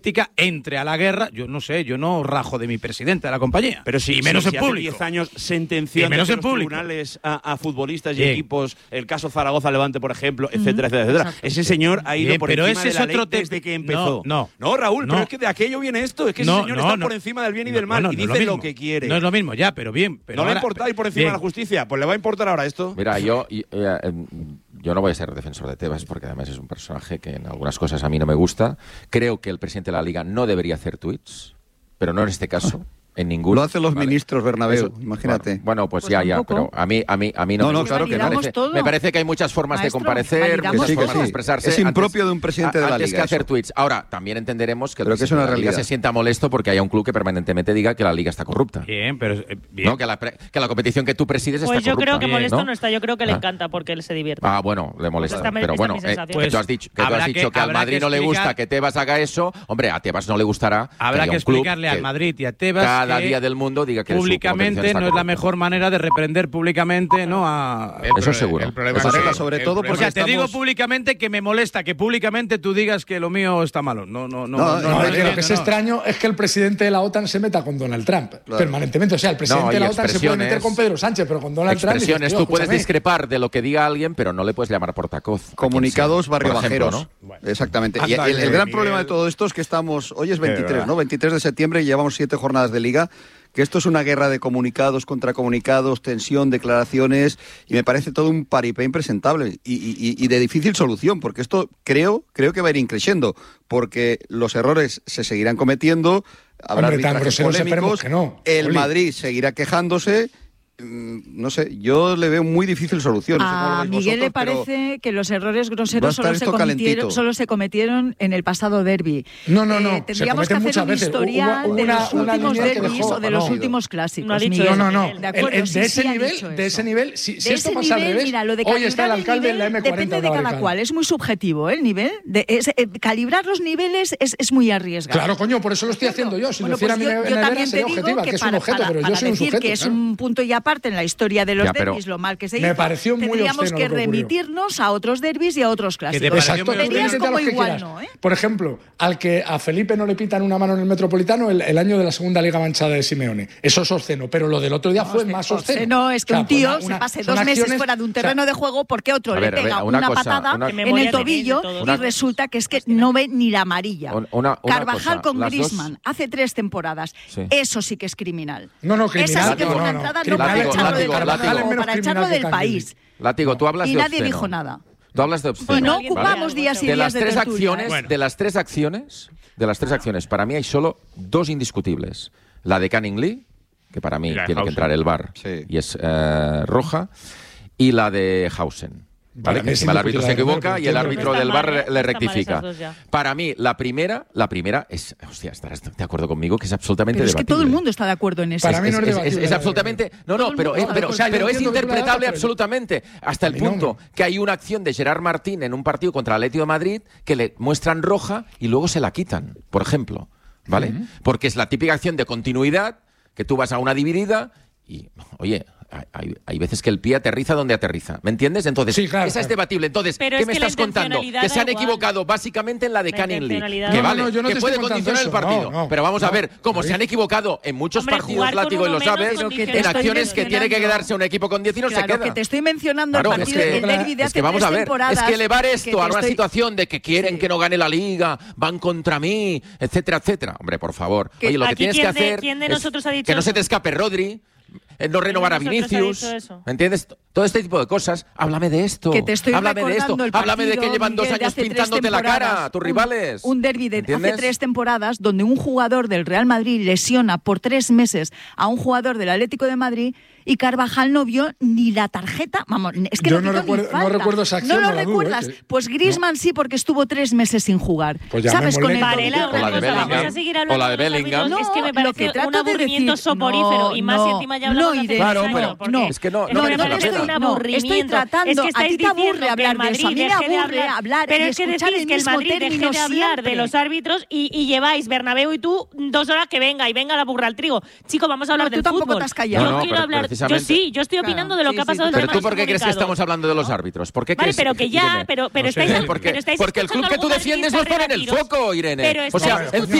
entre a la guerra, yo no sé, yo no rajo de mi presidente de la compañía. Pero si, y menos en hace público. 10 años sentenció en los tribunales a futbolistas y equipos, el caso Zaragoza-Levante, por ejemplo, etcétera, etcétera. Exacto. Ese señor ha ido por encima de la ley desde que empezó. No, Raúl, pero es que de aquello viene esto. Es que ese señor está por encima del bien y del mal y dice lo que quiere. No es lo mismo, ya, pero bien. Pero no ahora, le importa ir por encima de la justicia. Pues le va a importar ahora esto. Mira, yo no voy a ser defensor de Tebas porque además es un personaje que en algunas cosas a mí no me gusta. Creo que el presidente de la Liga no debería hacer tweets, pero no en este caso. En ninguno. Lo hacen los ministros, Bernabéu, imagínate. Bueno, pues ya, pero a mí no. No, claro que no. Me parece que hay muchas formas de comparecer, muchas formas de expresarse. Es impropio de un presidente de la Liga. Antes que hacer tweets. Ahora, también entenderemos que el presidente de la Liga se sienta molesto porque haya un club que permanentemente diga que la Liga está corrupta. Bien, pero... Bien. ¿No? Que la competición que tú presides está corrupta. Pues yo creo que molesto ¿no? no está, yo creo que le encanta porque él se divierte. Ah, bueno, le molesta. Pero bueno, que tú has dicho que al Madrid no le gusta que Tebas haga eso. Hombre, a Tebas no le gustará. Habrá que explicarle al Madrid y a Tebas cada día del mundo diga que públicamente no es la mejor manera de reprender públicamente, ¿no? Eso seguro. El problema es sobre todo porque te digo públicamente que me molesta que públicamente tú digas que lo mío está malo. No. Lo que es extraño es que el presidente de la OTAN se meta con Donald Trump permanentemente. O sea, el presidente de la OTAN se puede meter con Pedro Sánchez, pero con Donald Trump... Expresiones, tú puedes discrepar de lo que diga alguien, pero no le puedes llamar portacoz. Comunicados barriobajeros. ¿No? Bueno. Exactamente. Y el gran problema de todo esto es que estamos... Hoy es 23, ¿no? 23 de septiembre y llevamos 7 jornadas de Liga. Que esto es una guerra de comunicados contra comunicados, tensión, declaraciones, y me parece todo un paripé impresentable y de difícil solución, porque esto creo que va a ir increciendo, porque los errores se seguirán cometiendo, habrá arbitrajes polémicos, el Madrid seguirá quejándose. No sé, yo le veo muy difícil solución. A Miguel le parece que los errores groseros solo se cometieron en el pasado derbi. No. Tendríamos que hacer un historial de los últimos derbis o de los últimos clásicos. No ha dicho Miguel. De acuerdo, de ese nivel, si esto pasa al revés, mira, lo de hoy está el alcalde en la M40. Depende de cada cual, es muy subjetivo el nivel. Calibrar los niveles es muy arriesgado. Claro, coño, por eso lo estoy haciendo yo. Si lo hiciera mi nevera sería objetiva, que es un objeto, pero yo soy un sujeto. Que es un punto y aparte en la historia de los derbis, lo mal que se hizo, me pareció muy tendríamos que remitirnos a otros derbis y a otros clásicos. Exacto, verías como igual no, ¿eh? Por ejemplo, al que a Felipe no le pitan una mano en el Metropolitano el año de la segunda Liga manchada de Simeone. Eso es obsceno, pero lo del otro día fue más obsceno. No, es que un tío se pase 2 meses fuera de un terreno de juego porque otro le pega una patada en el tobillo y resulta que es que no ve ni la amarilla. Carvajal con Griezmann hace 3 temporadas. Eso sí que es criminal. No, criminal. Esa sí que fue una entrada no para echarlo del Carvajal, para echarlo del país. Látigo, tú hablas de obsceno. Y nadie dijo nada. Tú hablas de obsceno. Pues no ocupamos días y días de tertulia. De las tres acciones, para mí hay solo 2 indiscutibles. La de Canning Lee, que para mí tiene que entrar el VAR y es roja, y la de Hausen. ¿Vale? Que el árbitro se equivoca y el árbitro del VAR le rectifica. Para mí, la primera es... Hostia, estarás de acuerdo conmigo que es absolutamente debatible. Pero es que todo el mundo está de acuerdo en eso. Para mí no es debatible. Es absolutamente... Pero es interpretable absolutamente. Hasta el punto que hay una acción de Gerard Martín en un partido contra el Atlético de Madrid que le muestran roja y luego se la quitan, por ejemplo. ¿Vale? Porque es la típica acción de continuidad que tú vas a una dividida y... Oye... Hay veces que el pie aterriza donde aterriza, ¿me entiendes? Entonces, esa es debatible. Entonces, ¿qué me estás contando? Que se han equivocado básicamente en la de Canning Lee. Que puede condicionar el partido. Pero vamos a ver, como se han equivocado en muchos partidos, Látigo, y lo sabes, en acciones que tiene que quedarse un equipo con 10 y no se queda. Que te estoy mencionando el partido del derbi de hace 3 temporadas. Es que elevar esto a una situación de que quieren que no gane la Liga, van contra mí, etcétera, etcétera. Hombre, por favor. Oye, lo que tienes que hacer es que no se te escape Rodri, no renovar a Vinicius, ¿me entiendes? Todo este tipo de cosas. Háblame de esto. Háblame de esto. Háblame de que llevan 2 años pintándote la cara a tus rivales. Un derbi de hace 3 temporadas donde un jugador del Real Madrid lesiona por 3 meses a un jugador del Atlético de Madrid y Carvajal no vio ni la tarjeta. Vamos, es que yo no recuerdo esa acción. ¿No lo recuerdas? Pues Griezmann sí, porque estuvo 3 meses sin jugar. Pues ¿sabes? Con el o la de Bellingham. Es que me parece un aburrimiento soporífero y más si encima ya hablamos No, Irene. Claro, pero no. Es que no estoy tratando. A ti te aburre hablar de eso. A mí me aburre hablar. Pero es que decís que el Madrid deje de hablar de los árbitros y lleváis Bernabéu y tú 2 horas que venga la burra al trigo. Chico, vamos a hablar del fútbol. Tú tampoco te has callado. Yo quiero hablar. Yo sí, yo estoy opinando de lo que ha pasado. Pero tú, ¿por qué crees que estamos hablando de los árbitros? ¿Por qué crees? Vale, pero que ya, pero estáis. Porque el club que tú defiendes nos pone en el foco, Irene. O sea,